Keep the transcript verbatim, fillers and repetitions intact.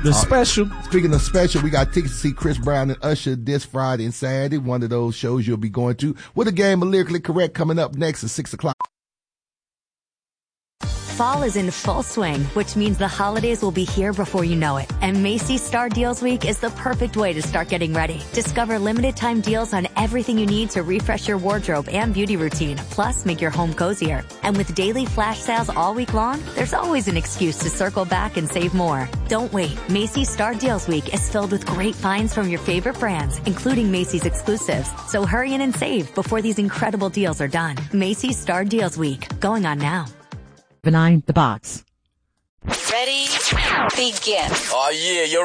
The special. Speaking of special, we got tickets to see Chris Brown and Usher this Friday and Saturday. One of those shows you'll be going to. With a game of Lyrically Correct coming up next at six o'clock. Fall is in full swing, which means the holidays will be here before you know it. And Macy's Star Deals Week is the perfect way to start getting ready. Discover limited time deals on everything you need to refresh your wardrobe and beauty routine, plus make your home cozier. And with daily flash sales all week long, there's always an excuse to circle back and save more. Don't wait. Macy's Star Deals Week is filled with great finds from your favorite brands, including Macy's exclusives. So hurry in and save before these incredible deals are done. Macy's Star Deals Week, going on now. Benign the box. Ready? Begin. Oh, yeah, you're